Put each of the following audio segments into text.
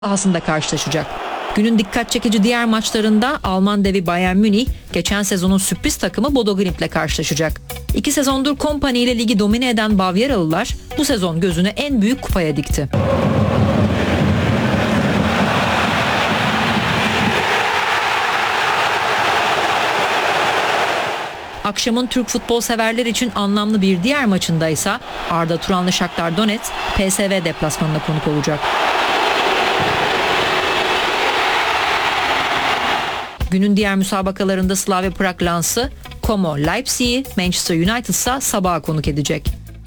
sahasında karşılaşacak. Günün dikkat çekici diğer maçlarında Alman devi Bayern Münih geçen sezonun sürpriz takımı Bodo Glimt'le karşılaşacak. 2 sezondur Kompany ile ligi domine eden Bavyeralılar bu sezon gözünü en büyük kupaya dikti. Akşamın Türk futbol severler için anlamlı bir diğer maçında ise Arda Turanlı Shakhtar Donetsk PSV deplasmanına konuk olacak. Günün diğer müsabakalarında Slavia Prag Lens'ı, Como Leipzig'i, Manchester United ise sabaha konuk edecek.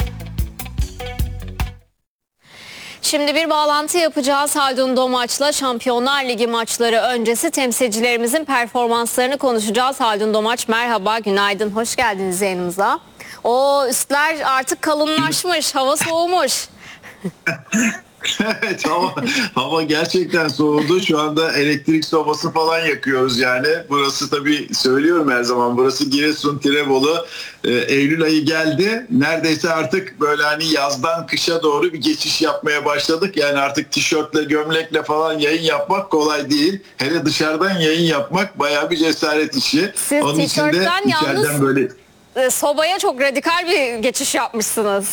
Şimdi bir bağlantı yapacağız Haldun Domaç'la. Şampiyonlar Ligi maçları öncesi temsilcilerimizin performanslarını konuşacağız. Haldun Domaç merhaba, günaydın, hoş geldiniz yayınımıza. O üstler artık kalınlaşmış, hava soğumuş. Evet, hava gerçekten soğudu. Şu anda elektrik sobası falan yakıyoruz yani. Burası tabii söylüyorum her zaman. Burası Giresun, Tirebolu. Eylül ayı geldi. Neredeyse artık böyle hani yazdan kışa doğru bir geçiş yapmaya başladık. Yani artık tişörtle, gömlekle falan yayın yapmak kolay değil. Hele dışarıdan yayın yapmak bayağı bir cesaret işi. Siz onun için de içeriden böyle sobaya çok radikal bir geçiş yapmışsınız.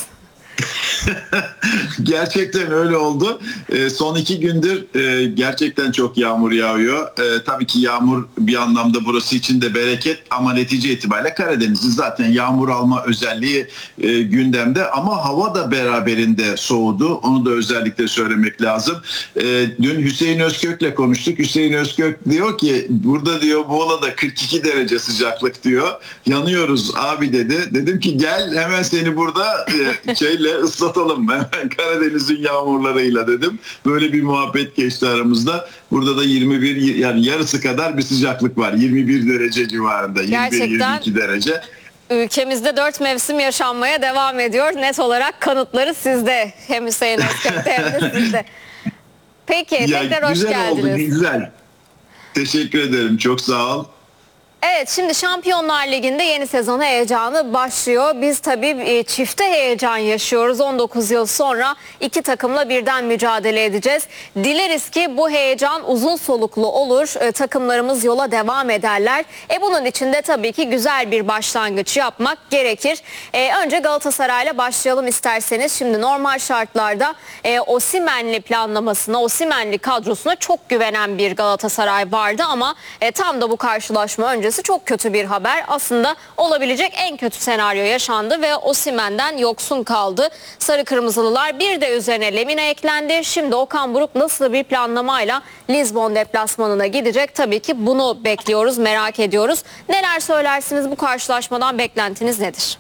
Gerçekten öyle oldu. Son 2 gündür gerçekten çok yağmur yağıyor. Tabii ki yağmur bir anlamda burası için de bereket ama netice itibariyle Karadeniz'in zaten yağmur alma özelliği gündemde ama hava da beraberinde soğudu. Onu da özellikle söylemek lazım. Dün Hüseyin Özkök'le konuştuk. Hüseyin Özkök diyor ki burada diyor Muğla'da 42 derece sıcaklık diyor. Yanıyoruz abi dedi. Dedim ki gel hemen seni burada ıslatalım hemen Karadeniz'in yağmurlarıyla dedim. Böyle bir muhabbet geçti aramızda. Burada da 21 yani yarısı kadar bir sıcaklık var. 21 derece civarında. 21-22 derece. Ülkemizde 4 mevsim yaşanmaya devam ediyor. Net olarak kanıtları sizde. Hem Hüseyin Özkök'te hem de sizde. Peki tekrar hoş geldiniz. Güzel oldu, güzel. Teşekkür ederim. Çok sağ ol. Evet, şimdi Şampiyonlar Ligi'nde yeni sezon heyecanı başlıyor. Biz tabii çifte heyecan yaşıyoruz. 19 yıl sonra 2 takımla birden mücadele edeceğiz. Dileriz ki bu heyecan uzun soluklu olur. Takımlarımız yola devam ederler. Bunun için de tabii ki güzel bir başlangıç yapmak gerekir. Önce Galatasaray'la başlayalım isterseniz. Şimdi normal şartlarda Osimhen'li planlamasına, Osimhen'li kadrosuna çok güvenen bir Galatasaray vardı ama tam da bu karşılaşma öncesi çok kötü bir haber. Aslında olabilecek en kötü senaryo yaşandı ve Osimhen'den yoksun kaldı. Sarı Kırmızılılar bir de üzerine Lemina eklendi. Şimdi Okan Buruk nasıl bir planlamayla Lizbon deplasmanına gidecek? Tabii ki bunu bekliyoruz, merak ediyoruz. Neler söylersiniz bu karşılaşmadan, beklentiniz nedir?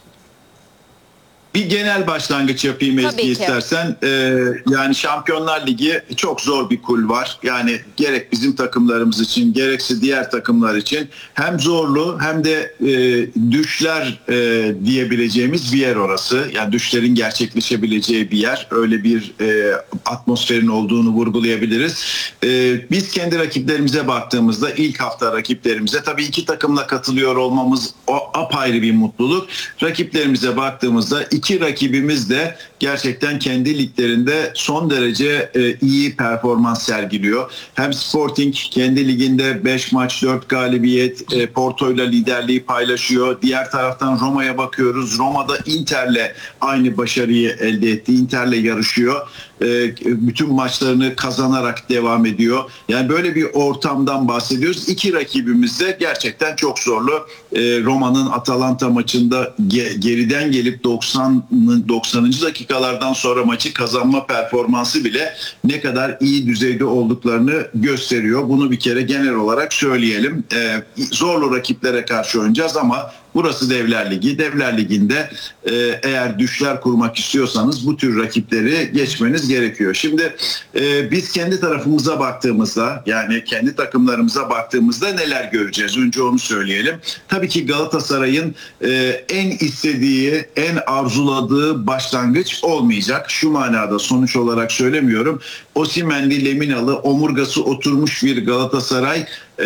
Bir genel başlangıç yapayım Ezgi istersen. Yani Şampiyonlar Ligi çok zor bir kulvar. Yani gerek bizim takımlarımız için gerekse diğer takımlar için hem zorlu hem de düşler diyebileceğimiz bir yer orası. Yani düşlerin gerçekleşebileceği bir yer. Öyle bir atmosferin olduğunu vurgulayabiliriz. Biz kendi rakiplerimize baktığımızda ilk hafta rakiplerimize tabii 2 takımla katılıyor olmamız o apayrı bir mutluluk. Rakiplerimize baktığımızda 2 rakibimiz de gerçekten kendi liglerinde son derece iyi performans sergiliyor. Hem Sporting kendi liginde 5 maç 4 galibiyet, Porto'yla liderliği paylaşıyor. Diğer taraftan Roma'ya bakıyoruz. Roma'da Inter'le aynı başarıyı elde etti. Inter'le yarışıyor. Bütün maçlarını kazanarak devam ediyor. Yani böyle bir ortamdan bahsediyoruz. 2 rakibimiz de gerçekten çok zorlu. Roma'nın Atalanta maçında geriden gelip 90. dakikalardan sonra maçı kazanma performansı bile ne kadar iyi düzeyde olduklarını gösteriyor. Bunu bir kere genel olarak söyleyelim. Zorlu rakiplere karşı oynayacağız ama burası Devler Ligi. Devler Ligi'nde eğer düşler kurmak istiyorsanız bu tür rakipleri geçmeniz gerekiyor. Şimdi biz kendi tarafımıza baktığımızda yani kendi takımlarımıza baktığımızda neler göreceğiz? Önce onu söyleyelim. Tabii ki Galatasaray'ın en istediği, en arzuladığı başlangıç olmayacak. Şu manada sonuç olarak söylemiyorum. Osimhen'li, Leminalı, omurgası oturmuş bir Galatasaray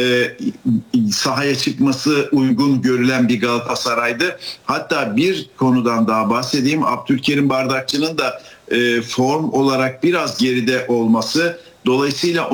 sahaya çıkması uygun görülen bir Galatasaray'dı. Hatta bir konudan daha bahsedeyim. Abdülkerim Bardakçı'nın da form olarak biraz geride olması Dolayısıyla